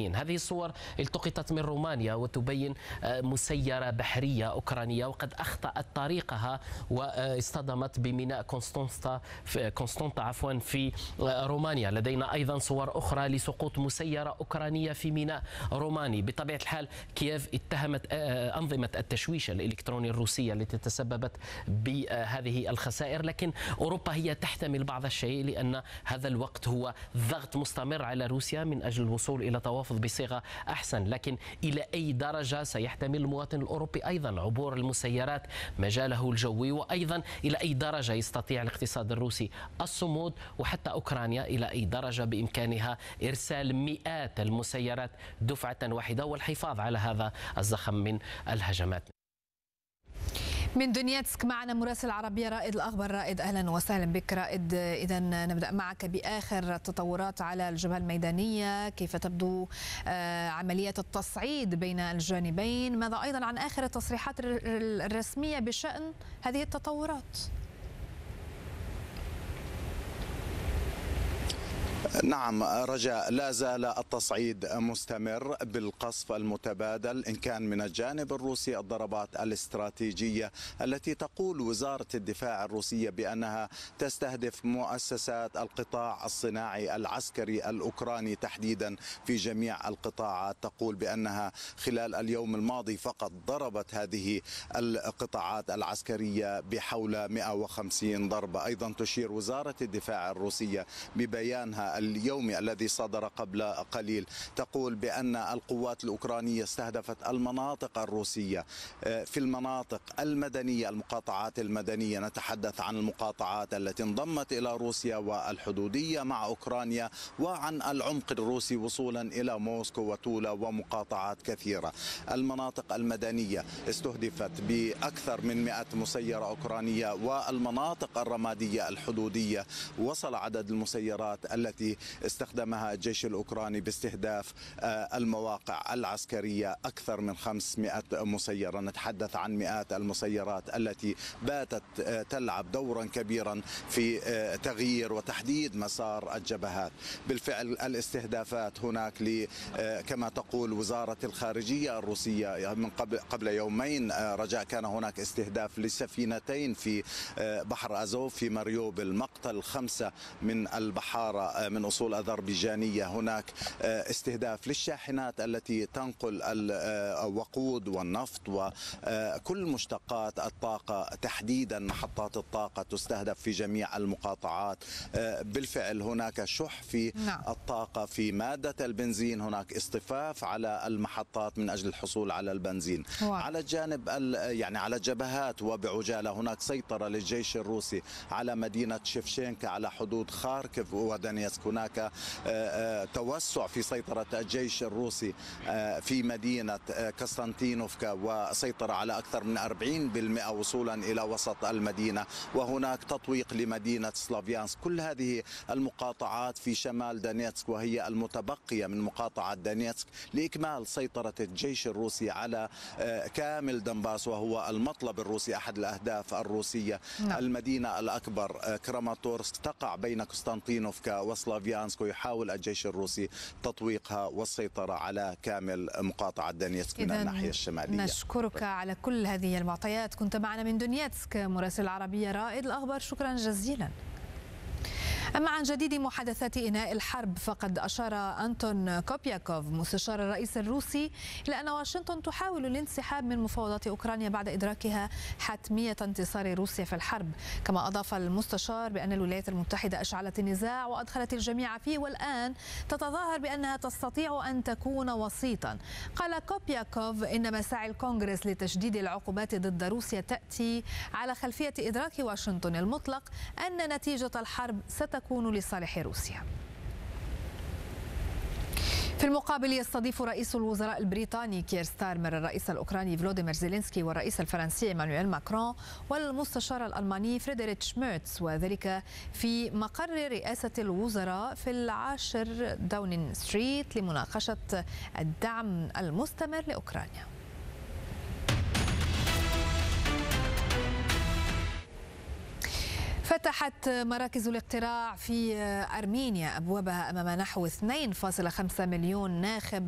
الجانبين. هذه الصور التقطت من رومانيا وتبين مسيرة بحرية أوكرانية وقد أخطأت طريقها واصطدمت بميناء كونستانتا في رومانيا. لدينا أيضا صور أخرى لسقوط مسيرة أوكرانية في ميناء روماني. بطبيعة الحال كييف اتهمت أنظمة التشويش الإلكتروني الروسية التي تسببت بهذه الخسائر، لكن أوروبا هي تحتمل بعض الشيء لأن هذا الوقت هو ضغط مستمر على روسيا من أجل الوصول إلى توافق بصيغة أحسن. لكن إلى أي درجة سيحتمل المواطن الأوروبي أيضا عبور المسيرات مجاله الجوي، وأيضا إلى أي درجة يستطيع الاقتصاد الروسي الصمود، وحتى أوكرانيا إلى أي درجة بإمكانها إرسال مئات المسيرات دفعة واحدة والحفاظ على هذا الزخم من الهجمات. من دونيتسك معنا مراسل عربية رائد الأخبار. رائد، أهلا وسهلا بك. رائد، إذا نبدأ معك بآخر التطورات على الجبهة الميدانية، كيف تبدو عملية التصعيد بين الجانبين؟ ماذا أيضا عن آخر التصريحات الرسمية بشأن هذه التطورات؟ نعم رجاء، لا زال التصعيد مستمر بالقصف المتبادل، إن كان من الجانب الروسي الضربات الاستراتيجية التي تقول وزارة الدفاع الروسية بأنها تستهدف مؤسسات القطاع الصناعي العسكري الأوكراني تحديدا في جميع القطاعات. تقول بأنها خلال اليوم الماضي فقط ضربت هذه القطاعات العسكرية بحول 150 ضربة. أيضا تشير وزارة الدفاع الروسية ببيانها اليومي الذي صدر قبل قليل، تقول بأن القوات الأوكرانية استهدفت المناطق الروسية في المناطق المدنية، المقاطعات المدنية. نتحدث عن المقاطعات التي انضمت إلى روسيا والحدودية مع أوكرانيا، وعن العمق الروسي وصولا إلى موسكو وتولا ومقاطعات كثيرة. المناطق المدنية استهدفت بأكثر من 100 مسيرة أوكرانية، والمناطق الرمادية الحدودية وصل عدد المسيرات التي استخدمها الجيش الأوكراني باستهداف المواقع العسكرية أكثر من 500 مسيرة. نتحدث عن مئات المسيرات التي باتت تلعب دورا كبيرا في تغيير وتحديد مسار الجبهات. بالفعل الاستهدافات هناك كما تقول وزارة الخارجية الروسية من قبل يومين رجاء كان هناك استهداف لسفينتين في بحر أزوف في ماريوبل، مقتل 5 من البحارة من أصول أذربيجانية. هناك استهداف للشاحنات التي تنقل الوقود والنفط وكل مشتقات الطاقة، تحديدا محطات الطاقة تستهدف في جميع المقاطعات. بالفعل هناك شح في الطاقة، في مادة البنزين، هناك اصطفاف على المحطات من أجل الحصول على البنزين. على الجانب على الجبهات وبعجالة هناك سيطرة للجيش الروسي على مدينة شفشينكا على حدود خاركيف ودونيتسك. هناك توسع في سيطرة الجيش الروسي في مدينة كاستانتينوفكا وسيطر على أكثر من 40% وصولا إلى وسط المدينة، وهناك تطويق لمدينة سلافيانسك. كل هذه المقاطعات في شمال دونيتسك وهي المتبقية من مقاطعة دونيتسك لإكمال سيطرة الجيش الروسي على كامل دنباس، وهو المطلب الروسي، أحد الأهداف الروسية. المدينة الأكبر كراماتورسك تقع بين كاستانتينوفكا وسلافيانسك، ويحاول الجيش الروسي تطويقها والسيطرة على كامل مقاطعة دونيتسك من الناحية الشمالية. نشكرك على كل هذه المعطيات. كنت معنا من دونيتسك مراسل العربية رائد الأخبار، شكرا جزيلا. أما عن جديد محادثات إنهاء الحرب، فقد أشار أنتون كوبياكوف مستشار الرئيس الروسي إلى أن واشنطن تحاول الانسحاب من مفاوضات أوكرانيا بعد إدراكها حتمية انتصار روسيا في الحرب. كما أضاف المستشار بأن الولايات المتحدة أشعلت النزاع وأدخلت الجميع فيه، والآن تتظاهر بأنها تستطيع أن تكون وسيطا. قال كوبياكوف إن مساعي الكونغرس لتشديد العقوبات ضد روسيا تأتي على خلفية إدراك واشنطن المطلق أن نتيجة الحرب ستكون لصالح روسيا. في المقابل يستضيف رئيس الوزراء البريطاني كير ستارمر الرئيس الأوكراني فلوديمير زيلينسكي والرئيس الفرنسي إيمانويل ماكرون والمستشار الألماني فريدريتش ميرتز، وذلك في مقر رئاسة الوزراء في 10 داونين ستريت لمناقشة الدعم المستمر لأوكرانيا. فتحت مراكز الاقتراع في أرمينيا أبوابها أمام نحو 2.5 مليون ناخب